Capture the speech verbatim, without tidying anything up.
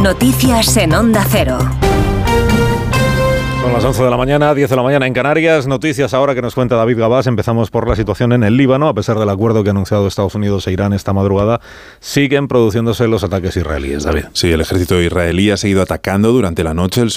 Noticias en Onda Cero. Son las once de la mañana, diez de la mañana en Canarias. Noticias ahora que nos cuenta David Gabás. Empezamos por la situación en el Líbano. A pesar del acuerdo que ha anunciado Estados Unidos e Irán esta madrugada, siguen produciéndose los ataques israelíes. David. Sí, el ejército israelí ha seguido atacando durante la noche el